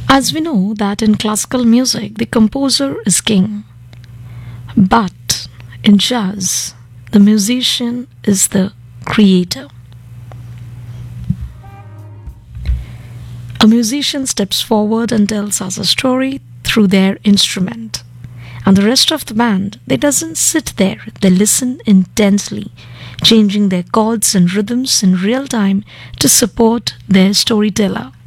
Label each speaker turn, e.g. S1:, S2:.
S1: As we know that in classical music, the composer is king, but in jazz, the musician is the creator. A musician steps forward and tells us a story through their instrument. And the rest of the band, they doesn't sit there, they listen intensely, changing their chords and rhythms in real time to support their storyteller.